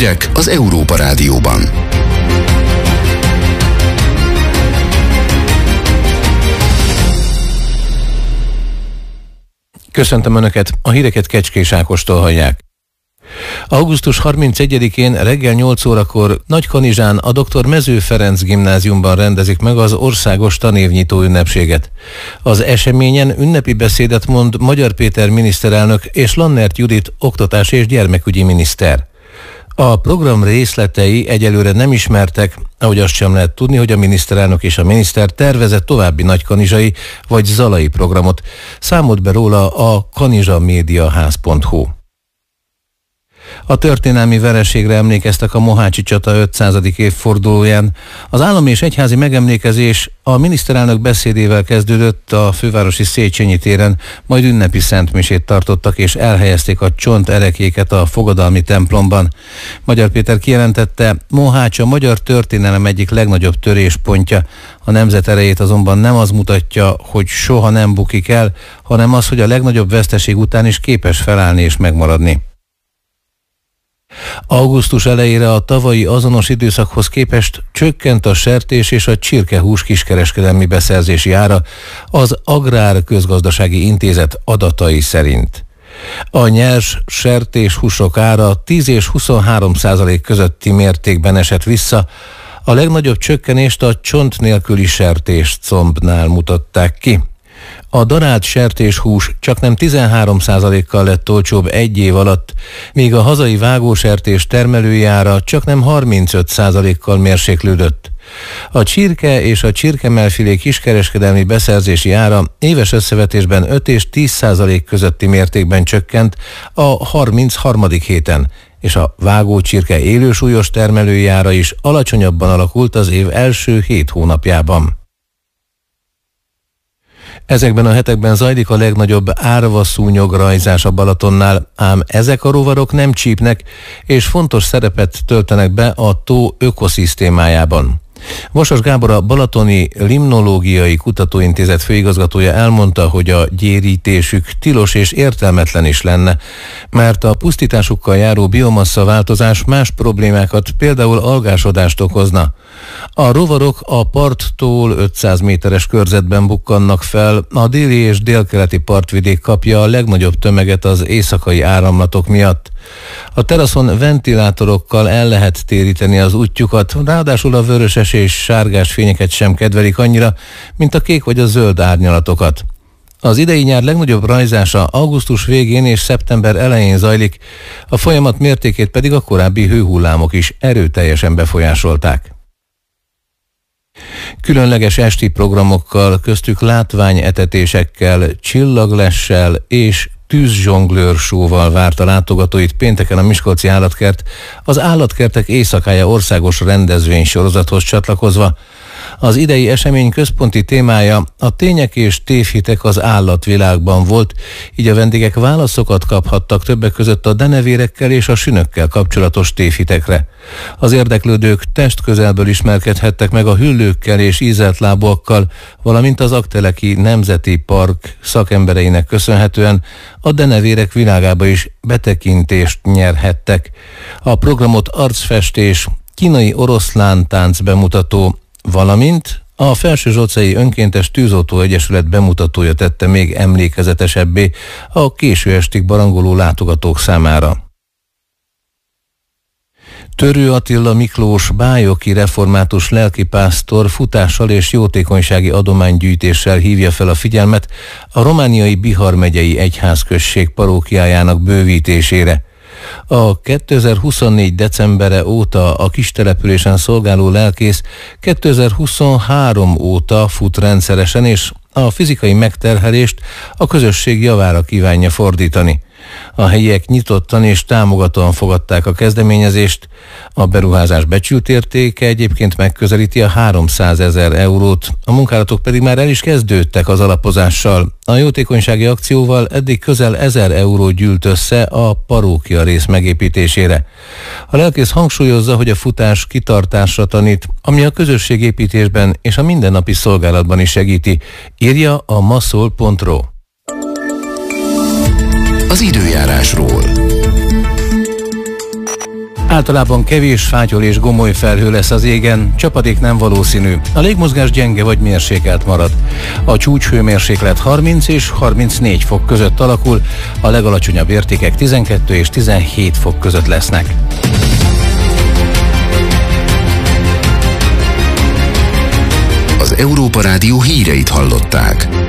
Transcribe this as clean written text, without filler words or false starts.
Hírek az Európa Rádióban. Köszöntöm Önöket, a híreket Kecskés Ákostól hallják. Augusztus 31-én reggel 8 órakor Nagykanizsán a Dr. Mező Ferenc gimnáziumban rendezik meg az országos tanévnyitó ünnepséget. Az eseményen ünnepi beszédet mond Magyar Péter miniszterelnök és Lannert Judit oktatási és gyermekügyi miniszter. A program részletei egyelőre nem ismertek, ahogy azt sem lehet tudni, hogy a miniszterelnök és a miniszter tervezett további nagykanizsai vagy zalai programot. Számolt be róla a kanizsamediaház.hu. A történelmi vereségre emlékeztek a Mohácsi csata 500. évfordulóján. Az állami és egyházi megemlékezés a miniszterelnök beszédével kezdődött a fővárosi Széchenyi téren, majd ünnepi szentmisét tartottak és elhelyezték a csonterekéket a fogadalmi templomban. Magyar Péter kijelentette, Mohács a magyar történelem egyik legnagyobb töréspontja. A nemzet erejét azonban nem az mutatja, hogy soha nem bukik el, hanem az, hogy a legnagyobb veszteség után is képes felállni és megmaradni. Augusztus elejére a tavalyi azonos időszakhoz képest csökkent a sertés és a csirkehús kiskereskedelmi beszerzési ára az Agrár Közgazdasági Intézet adatai szerint. A nyers sertéshúsok ára 10 és 23% közötti mértékben esett vissza, a legnagyobb csökkenést a csont nélküli sertéscombnál mutatták ki. A darált sertéshús csaknem 13%-kal lett olcsóbb egy év alatt, míg a hazai vágósertés termelői ára csaknem 35%-kal mérséklődött. A csirke és a csirkemelfilé kiskereskedelmi beszerzési ára éves összevetésben 5 és 10% közötti mértékben csökkent a 33. héten, és a vágócsirke élősúlyos termelői ára is alacsonyabban alakult az év első 7 hónapjában. Ezekben a hetekben zajlik a legnagyobb árvaszúnyograjzás a Balatonnál, ám ezek a rovarok nem csípnek, és fontos szerepet töltenek be a tó ökoszisztémájában. Vasas Gábor, a Balatoni Limnológiai Kutatóintézet főigazgatója elmondta, hogy a gyérítésük tilos és értelmetlen is lenne, mert a pusztításukkal járó biomassa változás más problémákat, például algásodást okozna. A rovarok a parttól 500 méteres körzetben bukkannak fel, a déli és délkeleti partvidék kapja a legnagyobb tömeget az éjszakai áramlatok miatt. A teraszon ventilátorokkal el lehet téríteni az útjukat, ráadásul a vöröses és sárgás fényeket sem kedvelik annyira, mint a kék vagy a zöld árnyalatokat. Az idei nyár legnagyobb rajzása augusztus végén és szeptember elején zajlik, a folyamat mértékét pedig a korábbi hőhullámok is erőteljesen befolyásolták. Különleges esti programokkal, köztük látványetetésekkel, csillaglessel és tűzzsonglőr show-val várta látogatóit pénteken a Miskolci Állatkert, az Állatkertek éjszakája országos rendezvénysorozathoz csatlakozva. Az idei esemény központi témája a tények és tévhitek az állatvilágban volt, így a vendégek válaszokat kaphattak többek között a denevérekkel és a sünökkel kapcsolatos tévhitekre. Az érdeklődők testközelből ismerkedhettek meg a hüllőkkel és ízeltlábúakkal, valamint az Aggteleki Nemzeti Park szakembereinek köszönhetően a denevérek világába is betekintést nyerhettek. A programot arcfestés, kínai oroszlán tánc bemutató, valamint a Felső-Zsocai Önkéntes Tűzoltó Egyesület bemutatója tette még emlékezetesebbé a késő estig barangoló látogatók számára. Törő Attila Miklós bájoki református lelkipásztor futással és jótékonysági adománygyűjtéssel hívja fel a figyelmet a romániai Bihar megyei egyházközség parókiájának bővítésére. A 2024. decembere óta a kistelepülésen szolgáló lelkész 2023 óta fut rendszeresen, és a fizikai megterhelést a közösség javára kívánja fordítani. A helyiek nyitottan és támogatóan fogadták a kezdeményezést. A beruházás becsült értéke egyébként megközelíti a 300 000 eurót, a munkálatok pedig már el is kezdődtek az alapozással. A jótékonysági akcióval eddig közel 1000 euró gyűlt össze a parókia rész megépítésére. A lelkész hangsúlyozza, hogy a futás kitartásra tanít, ami a közösségépítésben és a mindennapi szolgálatban is segíti, írja a maszol.ro. Az időjárásról. Általában kevés fátyol és gomoly felhő lesz az égen, csapadék nem valószínű. A légmozgás gyenge vagy mérsékelt marad. A csúcshőmérséklet 30 és 34 fok között alakul, a legalacsonyabb értékek 12 és 17 fok között lesznek. Az Európa Rádió híreit hallották.